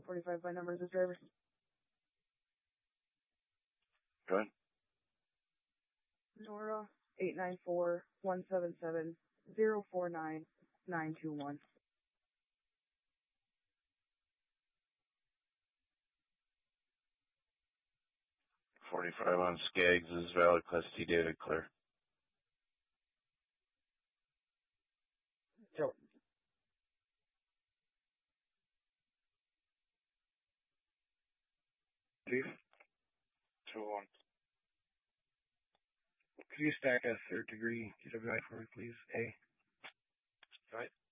45 by numbers as driver. Go ahead. Nora 894-177-049-921. 45 on Skaggs is valid. Class T data clear. Sure. Chief. 2-1. Could you stack a third degree GWI for me, please? A. Right.